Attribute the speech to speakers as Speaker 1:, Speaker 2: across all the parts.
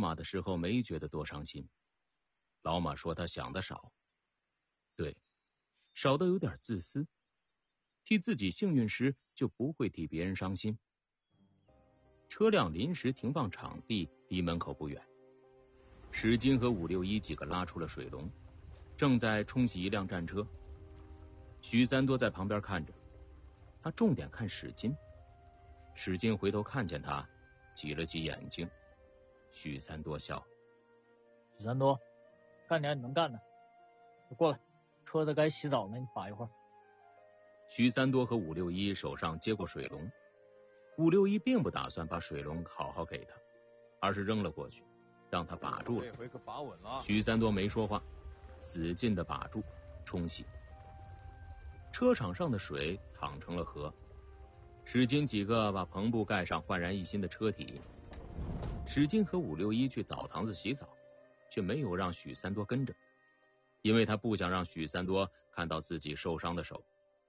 Speaker 1: 马的时候没觉得多伤心。老马说他想得少，对，少得有点自私，替自己幸运时就不会替别人伤心。车辆临时停放场地离门口不远，史金和561几个拉出了水龙，正在冲洗一辆战车。许三多在旁边看着，他重点看史金。史金回头看见他，挤了挤眼睛。许三多笑：
Speaker 2: 许三多，干点你能干的，你过来，车子该洗澡了，你把一会儿。
Speaker 1: 许三多和561手上接过水龙，561并不打算把水龙好好给他，而是扔了过去，让他把住了。
Speaker 3: 这回可把稳了。
Speaker 1: 许三多没说话，死劲的把住冲洗。车场上的水淌成了河，史金几个把篷布盖上焕然一新的车体。史金和561去澡堂子洗澡，却没有让许三多跟着，因为他不想让许三多看到自己受伤的手。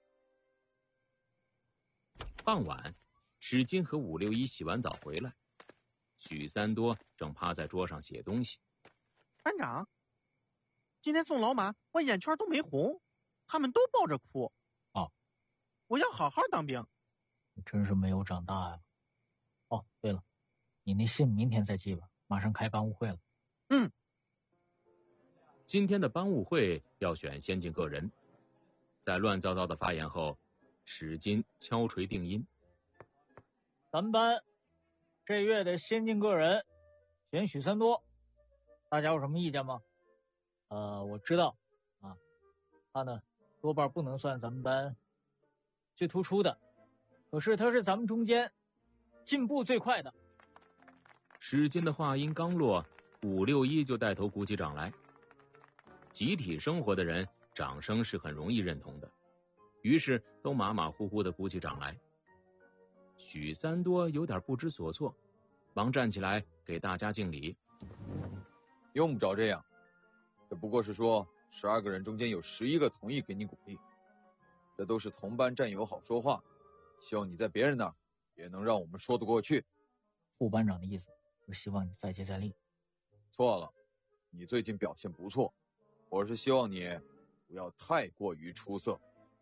Speaker 1: 傍晚，史金和561洗完澡回来，许三多正趴在桌上写东西。
Speaker 4: 班长，今天送老马，我眼圈都没红，他们都抱着哭。
Speaker 2: 哦，
Speaker 4: 我要好好当兵。
Speaker 2: 你真是没有长大呀。哦，对了，你那信明天再寄吧，马上开班务会了。
Speaker 4: 嗯。
Speaker 1: 今天的班务会要选先进个人，在乱糟糟的发言后，史金敲锤定音。
Speaker 2: 咱们班这月的先进个人选许三多，大家有什么意见吗？我知道啊，他呢多半不能算咱们班最突出的，可是他是咱们中间进步最快的。
Speaker 1: 史金的话音刚落，561就带头鼓起掌来。集体生活的人，掌声是很容易认同的，于是都马马虎虎地鼓起掌来。许三多有点不知所措，忙站起来给大家敬礼。
Speaker 3: 用不着这样，这不过是说12个人中间有11个同意给你鼓励，这都是同班战友好说话，希望你在别人那儿也能让我们说得过去。
Speaker 2: 副班长的意思是希望你再接再厉。
Speaker 3: 错了，你最近表现不错，我是希望你不要太过于出色。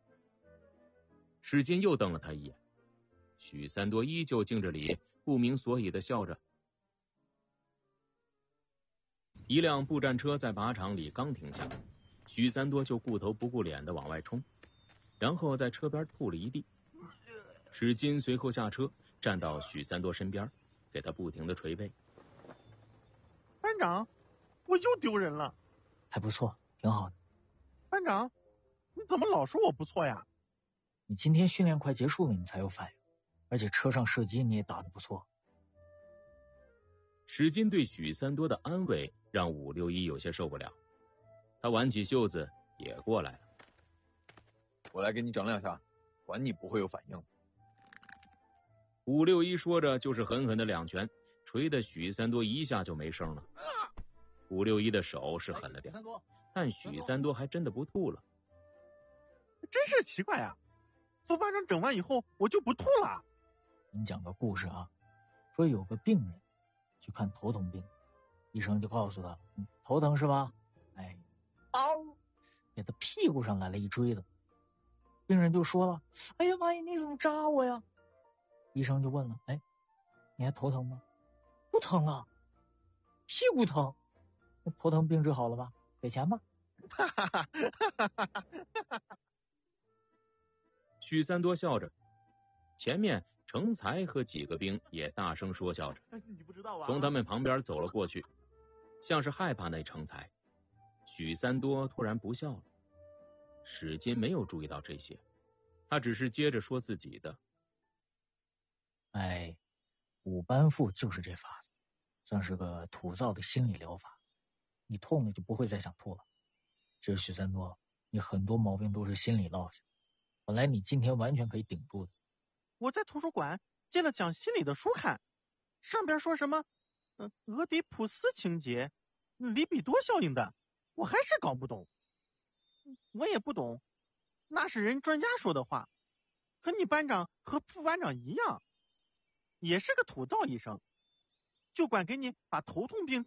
Speaker 1: 史金又瞪了他一眼，许三多依旧敬着礼，不明所以地笑着。一辆步战车在靶场里刚停下，许三多就顾头不顾脸地往外冲，然后在车边吐了一地。史金随后下车，站到许三多身边，给他不停地捶背。
Speaker 4: 班长，我又丢人了。
Speaker 2: 还不错，挺好的。
Speaker 4: 班长，你怎么老说我不错呀？
Speaker 2: 你今天训练快结束了，你才有反应，而且车上射击你也打得不错。
Speaker 1: 史金对许三多的安慰让561有些受不了，他挽起袖子也过来了。
Speaker 3: 我来给你整2下，管你不会有反应。
Speaker 1: 561说着就是狠狠的2拳，捶得许三多一下就没声了。561的手是狠了点，但许三多还真的不吐了。
Speaker 4: 真是奇怪啊，副班长整完以后我就不吐了。
Speaker 2: 你讲个故事啊，说有个病人去看头疼病，医生就告诉他，头疼是吧？哎，给他屁股上来了一锥子。病人就说了，哎呀妈呀，你怎么扎我呀？医生就问了，哎，你还头疼吗？不疼了，屁股疼。那头疼病治好了吧？给钱吧。
Speaker 1: 许三多笑着，前面成才和几个兵也大声说笑着，
Speaker 4: 你不知道啊，
Speaker 1: 从他们旁边走了过去，像是害怕那成才。许三多突然不笑了，史金没有注意到这些，他只是接着说自己的。
Speaker 2: 哎，五班赋就是这法子，算是个土造的心理疗法。你痛了就不会再想吐了。其实许三多，你很多毛病都是心理落下，本来你今天完全可以顶住的。
Speaker 4: 我在图书馆借了讲心理的书看，上边说什么俄狄浦斯情节、里比多效应的，我还是搞不懂。我也不懂，那是人专家说的话，可你班长和副班长一样，也是个土造医生，就管给你把头痛病